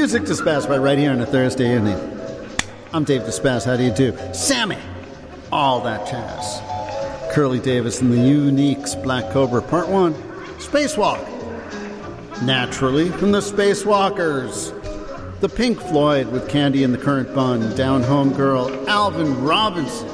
Music Dispatch by right here on a Thursday evening. I'm Dave Dispatch. How do you do? Sammy, all that jazz. Curly Davis and the Uniques, Black Cobra, Part 1, Spacewalk. Naturally, from the Spacewalkers. The Pink Floyd with Candy in the Currant Bun, Down Home Girl, Alvin Robinson.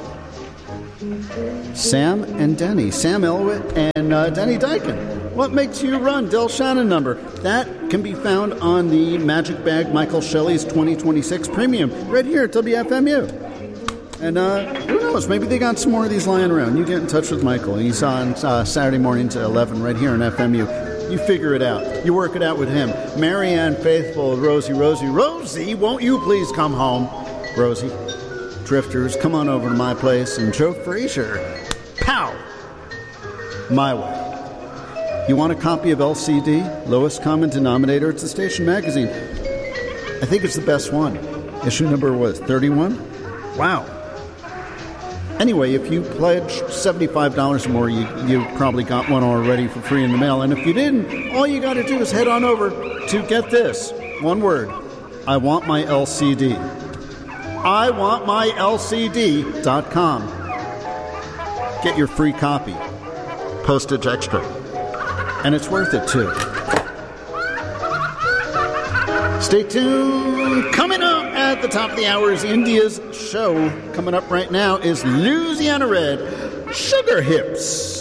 Sam and Denny, Sam Elwitt and Denny Dykin. What Makes You Run, Del Shannon number. That can be found on the Magic Bag Michael Shelley's 2026 Premium, right here at WFMU. And who knows, maybe they got some more of these lying around. You get in touch with Michael. He's on Saturday mornings at 11 right here on FMU. You figure it out. You work it out with him. Marianne Faithful, Rosie, won't you please come home? Rosie. Drifters, come on over to my place. And Joe Frazier. Pow! My way. You want a copy of LCD? Lowest Common Denominator? It's a station magazine. I think it's the best one. Issue number was 31? Wow. Anyway, if you pledge $75 or more, you probably got one already for free in the mail. And if you didn't, all you got to do is head on over to get this. One word. I want my LCD. IWantMyLCD.com. Get your free copy. Postage extra. And it's worth it, too. Stay tuned. Coming up at the top of the hour is India's show. Coming up right now is Louisiana Red, Sugar Hips.